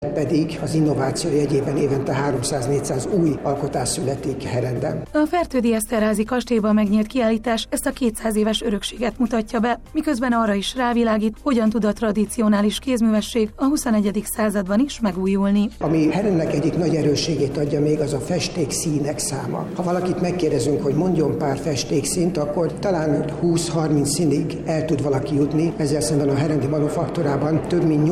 pedig az innováció jegyében évente 300-400 új alkotás születik Herenden. A Fertődi Eszterházy kastélyban megnyílt kiállítás ezt a 200 éves örökséget mutatja be, miközben arra is rávilágít, hogyan tud a tradicionális kézművesség a 21. században is megújulni. Ami Herennek egyik nagy erősségét adja még, az a festékszínek száma. Ha valakit megkérdezünk, hogy mondjon pár festékszínt, akkor talán 20-30 színig el tud valaki jutni. Ezzel szemben a herendi manufakturában több mint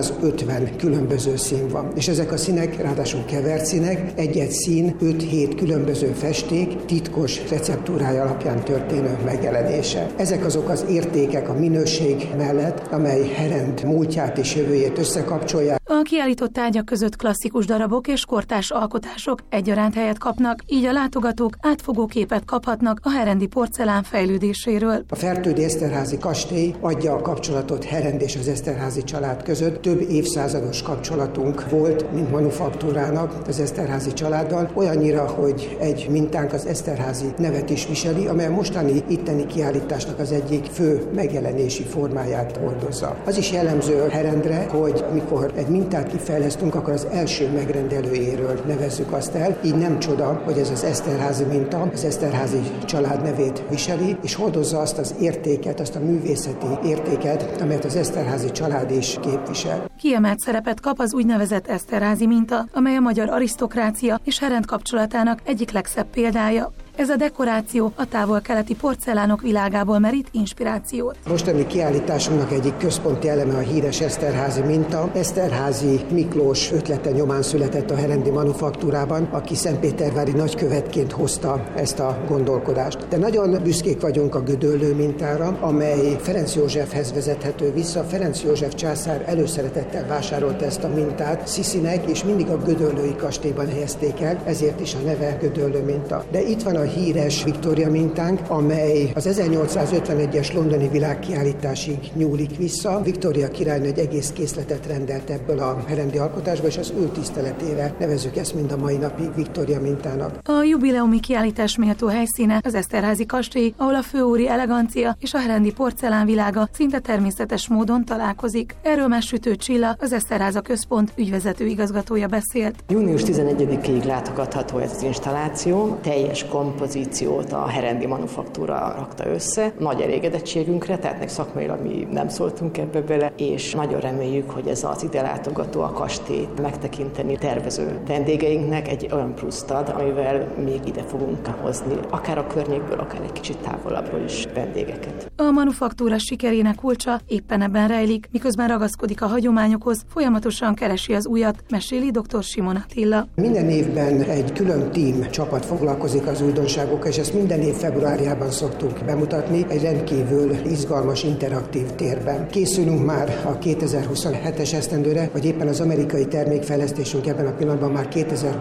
850 különböző szín van. És ezek a színek ráadásul kevert színek, egy-egy szín 5-7 különböző festék titkos receptúrája alapján történő megjelenése. Ezek azok az értékek a minőség mellett, amely Herend múltját és jövőjét összekapcsolják. A kiállított tárgyak között klasszikus darabok és kortárs alkotások egyaránt helyet kapnak, így a látogatók átfogó képet kaphatnak a herendi porcelán fejlődéséről. A Fertődi Eszterházy kastély adja a kapcsolatot Herend és az Eszterházy család között. Több évszázados kapcsolatunk volt, mint manufaktúrának az Eszterházy családdal, olyannyira, hogy egy mintánk az Eszterházy nevet is viseli, amely a mostani itteni kiállításnak az egyik fő megjelenési formáját hordozza. Az is jellemző Herendre, hogy amikor egy mintát kifejlesztünk, akkor az első megrendelőjéről nevezzük azt el. Így nem csoda, hogy ez az Eszterházy minta az Eszterházy család nevét viseli, és hordozza azt az értéket, azt a művészeti értéket, amelyet az Eszterházy család is képvisel. Kiemelt szerepet kap az úgynevezett Eszterházy minta, amely a magyar arisztokrácia és Herend kapcsolatának egyik legszebb példája. Ez a dekoráció a távol-keleti porcelánok világából merít inspirációt. Mostani kiállításunknak egyik központi eleme a híres Eszterházy minta. Eszterházy Miklós ötlete nyomán született a herendi manufaktúrában, aki szentpétervári nagykövetként hozta ezt a gondolkodást. De nagyon büszkék vagyunk a gödöllő mintára, amely Ferenc Józsefhez vezethető vissza. Ferenc József császár előszeretettel vásárolta ezt a mintát Sziszinek, és mindig a gödöllői kastélyban helyezték el, ezért is a neve gödöllő minta. De itt van a híres Viktória mintánk, amely az 1851-es londoni világkiállításig nyúlik vissza. Viktória királynő egy egész készletet rendelt ebből a herendi alkotásba, és az ő tiszteletére nevezzük ezt mind a mai napig Viktória mintának. A jubileumi kiállítás méltó helyszíne az Eszterházy kastély, ahol a főúri elegancia és a herendi porcelánvilága szinte természetes módon találkozik. Erről Messütő Csilla, az Eszterháza Központ ügyvezető igazgatója beszélt. Június 11-ig látogatható ez az installáció, teljes kompozíciót a herendi manufaktúra rakta össze. Nagy elégedettségünkre, tehát meg szakmailag mi nem szóltunk ebbe bele, és nagyon reméljük, hogy ez az ide látogató a kastélyt megtekinteni tervező vendégeinknek egy olyan pluszt ad, amivel még ide fogunk hozni, akár a környékből, akár egy kicsit távolabbról is vendégeket. A manufaktúra sikerének kulcsa éppen ebben rejlik, miközben ragaszkodik a hagyományokhoz, folyamatosan keresi az újat, meséli dr. Simon Attila. Minden évben egy külön tím csapat foglalkozik az újdonságokkal, és ezt minden év februárjában szoktuk bemutatni egy rendkívül izgalmas, interaktív térben. Készülünk már a 2027-es esztendőre, vagy éppen az amerikai termékfejlesztésünk ebben a pillanatban már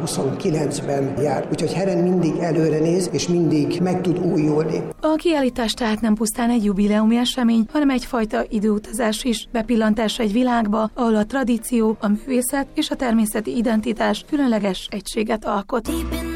2029-ben jár. Úgyhogy Herend mindig előre néz, és mindig meg tud újulni. A kiállítás tehát nem pusztán egy jubileumi esemény, hanem egyfajta időutazás is, bepillantás egy világba, ahol a tradíció, a művészet és a természeti identitás különleges egységet alkot.